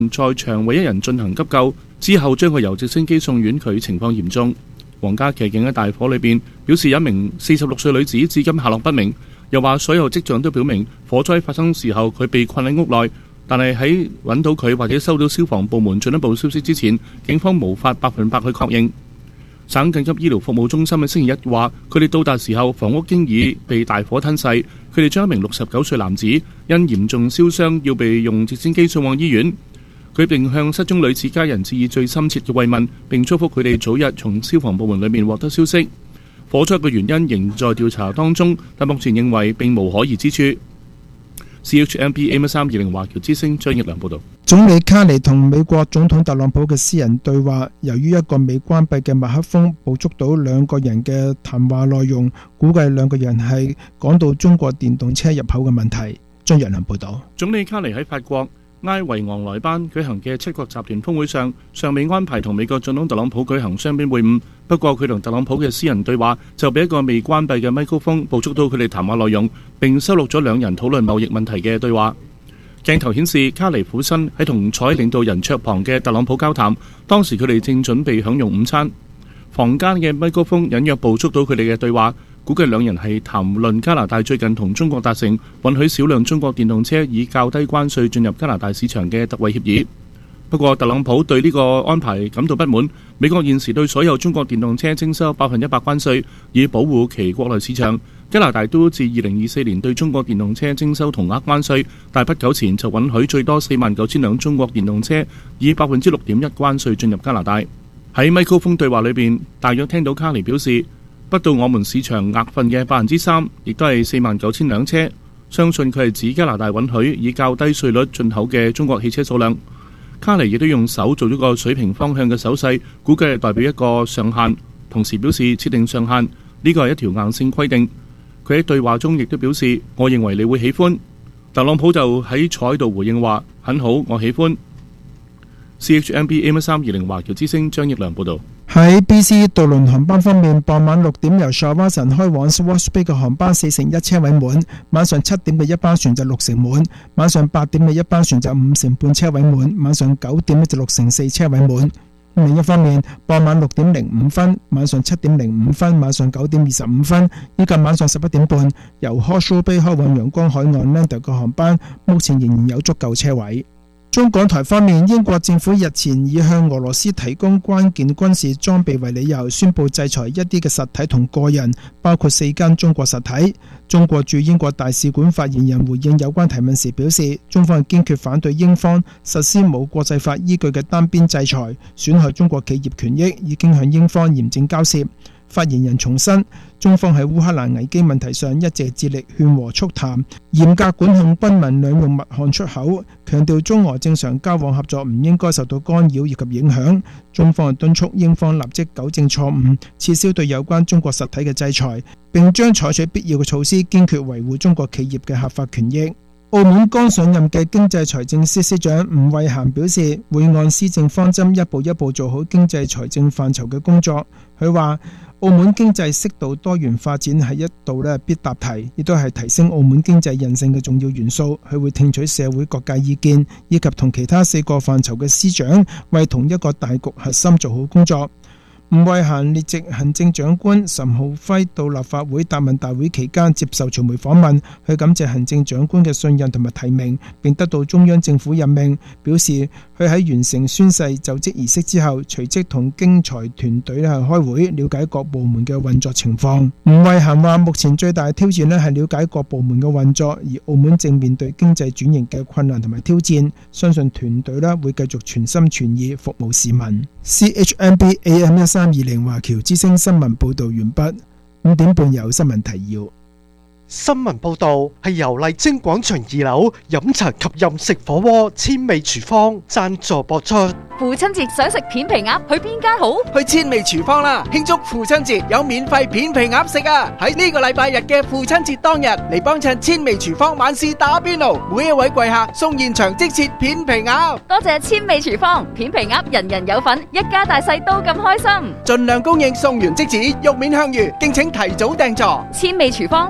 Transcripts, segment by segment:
在場為一人進行急救，之後將佢由直升機送院，佢情況嚴重。皇家騎警喺大火裏邊表示，有一名46歲女子至今下落不明，又話所有跡象都表明火災發生時候佢被困喺屋內，但係喺揾到佢或者收到消防部門進一步消息之前，警方無法100%去確認。省緊急醫療服務中心喺星期一話，佢哋到達時候房屋經已被大火吞噬，佢哋將一名69歲男子因嚴重燒傷要被用直升機送往醫院。佢並向失蹤女子家人致以最深切嘅慰問，並祝福佢哋早日從消防部門裏面獲得消息。火災嘅原因仍在調查當中，但目前認為並無可疑之處。CHMB AM320華僑之聲張奕良報道。 總理卡尼同美國總統特朗普嘅私人對話，由於一個未關閉嘅麥克風捕捉到兩個人嘅談話內容，估計兩個人係講到中國電動車入口嘅問題。張奕良報道。 總理卡尼喺法國埃維昂萊班舉行嘅七國集團峰會上，尚未安排同美國總統特朗普舉行雙邊會晤。不過佢同特朗普嘅私人對話就被一個未關閉嘅麥克風捕捉到佢哋談話內容，並收錄咗兩人討論貿易問題嘅對話。鏡頭顯示卡尼俯身喺同坐喺領導人桌旁嘅特朗普交談，當時佢哋正準備享用午餐。房間嘅麥克風隱約捕捉到佢哋嘅對話，估計兩人係談論加拿大最近同中國達成允許少量中國電動車以較低關稅進入加拿大市場嘅特惠協議。不過特朗普對呢個安排感到不滿，美國現時對所有中國電動車徵收100%關稅，以保護其國內市場。加拿大都自2024年對中國電動車徵收同額關稅，但不久前就允許最多49,000輛中國電動車以6.1%關稅進入加拿大。喺麥克風對話裏邊，大約聽到卡尼表示，不到我們市場額份嘅3%，亦都係49,000輛車。相信佢係指加拿大允許以較低稅率進口嘅中國汽車數量。卡尼亦都用手做咗個水平方向嘅手勢，估計係代表一個上限，同時表示設定上限呢個係一條硬性規定。佢喺對話中亦都表示，我認為你會喜歡。特朗普就喺坐喺度回應話，很好，我喜歡。CHMB AM320華僑之聲張奕良報道。 喺 BC 渡輪航班方面，傍晚6點由 Shawinigan 開往 Swartz Bay 嘅航班41%車位滿，晚上7點嘅一班船就60%滿，晚上8點嘅一班船就50%車位滿，晚上9點就64%車位滿。另一方面，傍晚6點05分、晚上7點05分、晚上9點25分以及晚上11點半由 Horseshoe Bay 開往陽光海岸 Lando 嘅航班，目前仍然有足夠車位。中港台方面，英國政府日前以向俄羅斯提供關鍵軍事裝備為理由，宣布制裁一啲嘅實體同個人，包括4間中國實體。中國駐英國大使館發言人回應有關提問時表示，中方堅決反對英方實施冇國際法依據嘅單邊制裁，損害中國企業權益，已經向英方嚴正交涉。發言人重申，中方喺烏克蘭危機問題上一直致力勸和促談，嚴格管控軍民兩用物項出口，強調中俄正常交往合作唔應該受到干擾以及影響。中方敦促英方立即糾正錯誤，撤銷對有關中國實體嘅制裁，並將採取必要嘅措施，堅決維護中國企業嘅合法權益。澳門剛上任嘅經濟財政司司長吳惠嫻表示，會按施政方針一步一步做好經濟財政範疇嘅工作。佢話，澳門經濟適度多元發展係一道必答題，亦都係提升澳門經濟韌性嘅重要元素。佢會聽取社會各界意見，以及同其他4個範疇嘅司長為同一個大局核心做好工作。吳惠嫻列席行政長官岑浩輝到立法會答問大會期間接受傳媒訪問，佢感謝行政長官嘅信任同埋提名，並得到中央政府任命，表示佢喺完成宣誓就職儀式之後，隨即同經財團隊開會，了解各部門嘅運作情況。吳惠嫻話，目前最大嘅挑戰係了解各部門嘅運作，而澳門正面對經濟轉型嘅困難同埋挑戰，相信團隊會繼續全心全意服務市民。CHMB AM320華僑之聲新聞報道完畢。5點半有新聞提要。 新聞報道係由麗晶廣場2樓飲茶及任食火鍋千味廚房贊助播出。 父親節想食片皮鴨，去邊間好？ 去千味廚房啦！慶祝父親節有免費片皮鴨食啊！喺呢個禮拜日嘅父親節當日嚟幫襯千味廚房晚市打邊爐，每一位貴客送現場即切片皮鴨。 多謝千味廚房，片皮鴨人人有份，一家大細都咁開心。 盡量供應，送完即止，肉面香魚，敬請提早訂座。 千味廚房本來比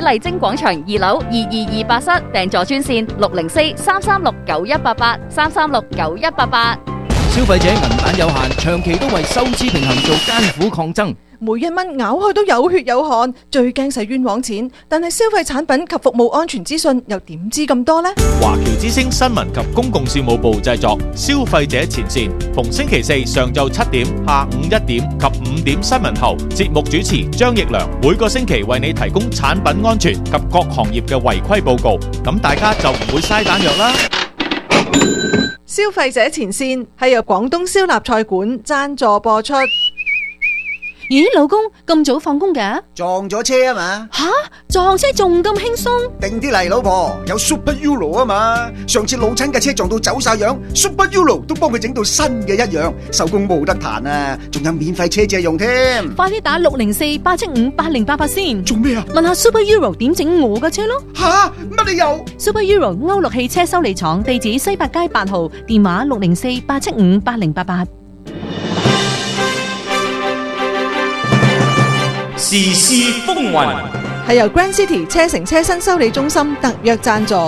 喺麗晶廣場2樓2228室，訂座專線604-336-9188，336-9188。 消費者銀彈有限，長期都為收支平衡做艱苦抗爭。 每一蚊咬開都有血有汗，最驚使冤枉錢。但係消費產品及服務安全資訊又點知咁多呢？ 華僑之聲新聞及公共事務部製作，消費者前線，逢星期四上晝7點、下午1點及5點新聞後，節目主持張奕良每個星期為你提供產品安全及各行業嘅違規報告，咁大家就唔會嘥彈藥啦。 消費者前線係由廣東燒臘菜館贊助播出。 咦，老公咁早放工㗎？ 撞咗車啊嘛！ 吓，撞車仲咁輕鬆？ 定啲嚟，老婆，有 Super Euro 啊嘛！上次老親嘅車撞到走晒樣，Super Euro 都幫佢整到新嘅一樣，手工冇得彈啊！仲有免費車借用添。 快啲打604-875-8088先。 做咩啊？ 問下 Super Euro 點整我嘅車咯。 吓，乜你又 ？Super Euro 歐陸汽車修理廠，地址西八街8號，電話604-875-8088。 時事風雲係由 Grand City 車城車身修理中心特約贊助。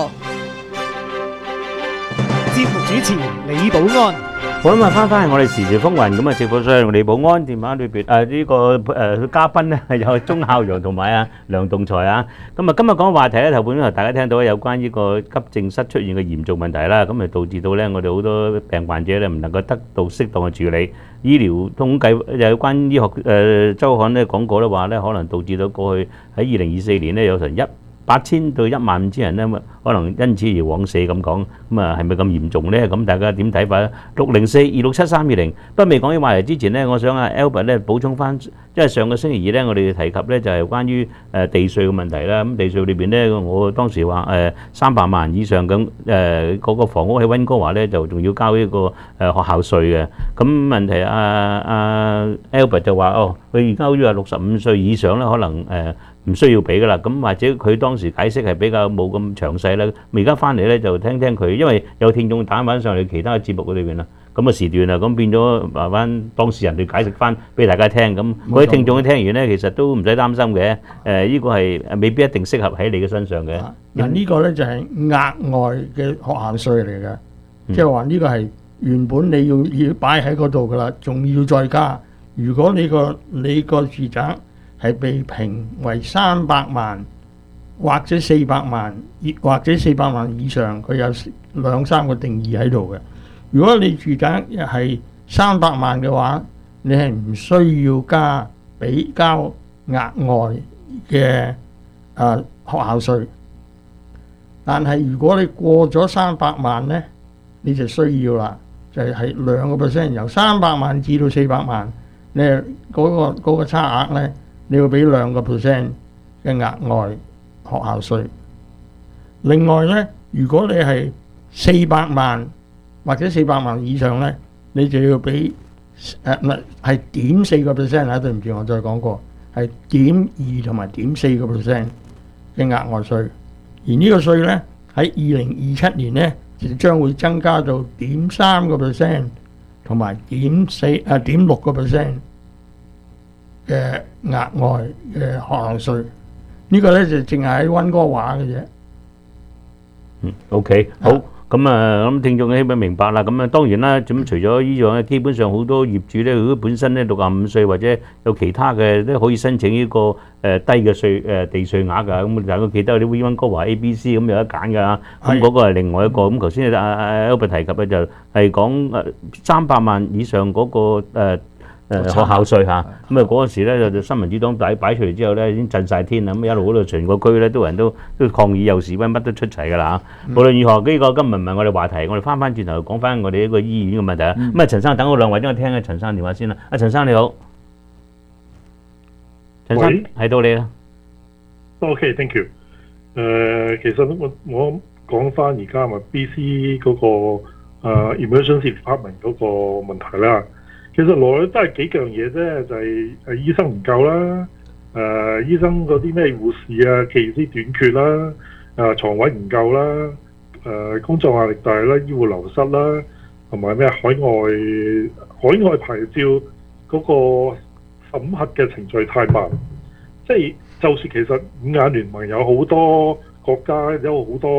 節目主持李寶安。 好啦，翻我哋時事風雲咁啊！直播上李寶安電話裏邊呢個嘉賓咧係有鐘孝陽同埋梁棟才啊！咁啊今日講嘅話題咧，頭半大家聽到有關呢個急症室出現嘅嚴重問題啦，咁啊導致到咧我哋好多病患者咧唔能夠得到適當嘅處理。醫療統計有關醫學週刊咧講過咧話咧，可能導致到過去喺2024年咧有成8,000到15,000人咧，可能因此而枉死咁講，咁啊係咪咁嚴重咧？咁大家點睇法咧？604-267-320。不過未講呢話題之前咧，我想Albert 咧補充翻，因為上個星期二咧，我哋提及咧就係關於地稅嘅問題啦。咁地稅裏邊咧，我當時話300萬以上咁嗰個房屋喺溫哥華咧，就仲要交呢個學校稅嘅。咁問題Albert 就話佢而家好似話65歲以上咧，可能唔需要俾噶啦，咁或者佢當時解釋係比較冇咁詳細啦。而家翻嚟咧就聽聽佢，因為有聽眾打翻上嚟其他嘅節目嗰裏邊啦，咁嘅時段啊，咁變咗慢慢當事人去解釋翻俾大家聽。咁嗰啲聽眾聽完咧，其實都唔使擔心嘅。呢個係未必一定適合喺你嘅身上嘅。 嗱，呢個咧就係額外嘅學校稅嚟嘅，即係話呢個係原本你要擺喺嗰度噶啦，仲要再加。如果你個住宅係被評為300萬或者400萬，或者400萬以上，佢有2-3個定義喺度嘅。如果你住宅係300萬嘅話，你係唔需要交額外嘅學校稅。但係如果你過咗300萬呢，你就需要啦，就係2%，由300萬至到400萬，你嗰個差額呢，你要俾2% 嘅額外學校稅。另外呢，如果你係400萬或者400萬以上呢，你就要俾係0.4%啊！對唔住，我再講過，係0.2同埋0.4% 嘅額外稅。而呢個稅呢，喺2027年呢，就將會增加到0.3% 同埋0.6% 嘅額外嘅學校稅。呢個呢，就淨係喺溫哥華嘅啫。 OK， 好。咁啊，咁聽眾希望明白啦。咁啊，當然啦，咁除咗呢樣咧，基本上好多業主咧，如果本身咧65歲或者有其他嘅都可以申請呢個低嘅稅地稅額㗎。咁大家記得有啲溫哥華 ABC 咁有得揀㗎。咁嗰個係另外一個。咁頭先阿 Albert 提及嘅就係講300萬以上嗰個學校稅嚇。咁啊嗰陣時咧就新民主黨擺出嚟之後咧已經震晒天啦。咁一路嗰度全個區咧都人都抗議又示威，乜都出齊㗎啦嚇。無論如何，呢個今日唔係我哋話題，我哋翻轉頭講翻我哋一個醫院嘅問題啊。咁啊，陳生等我兩位，等我聽下陳生電話先啦。阿陳生你好，陳生喺到你啦。 OK，thank you。其實我講翻而家咪 BC 嗰個emergency department 嗰個問題啦。其實來都係幾樣嘢啫，就係醫生唔夠啦，醫生嗰啲咩護士啊、技師短缺啦，床位唔夠啦，工作壓力大啦，醫護流失啦，同埋咩海外牌照嗰個審核嘅程序太慢，即就算其實五眼聯盟有好多國家有好多